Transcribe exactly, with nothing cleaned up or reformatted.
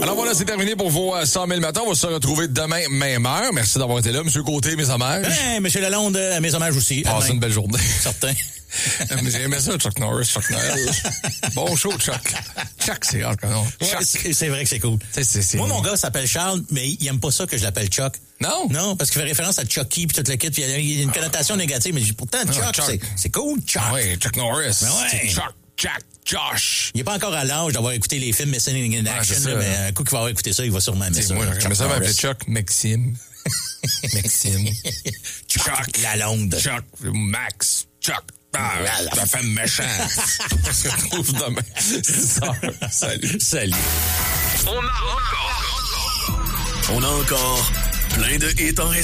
Alors voilà, c'est terminé pour vos euh, cent mille matins. On va se retrouver demain, même heure. Merci d'avoir été là, Monsieur Côté, mes hommages. Hey, Monsieur Lalonde, euh, mes hommages aussi. Passez une belle journée. Certain. Mais j'ai aimé ça, Chuck Norris, Chuck Noël. Bon show, Chuck. Chuck, c'est rare, non? Chuck. Ouais, c'est, c'est vrai que c'est cool. C'est, c'est, c'est... Moi, mon gars s'appelle Charles, mais il aime pas ça que je l'appelle Chuck. Non? Non, parce qu'il fait référence à Chucky puis toute la kit, puis il y a une connotation négative, mais je dis pourtant Chuck, Chuck. C'est, c'est cool, Chuck. Ah oui, Chuck Norris. Ben ouais. C'est Chuck, Jack, Josh. Il est pas encore à l'âge d'avoir écouté les films Missing in Action, Ah, là, mais un coup qu'il va avoir écouté ça, il va sûrement aimer T'sais, ça. moi, j'aimais ça m'appeler Chuck Maxime. Maxime. Chuck Lalonde. Chuck Max. Chuck. Ah, ça fait méchant. On se retrouve demain. Ça, salut. Salut. On a encore. On a encore plein de hits en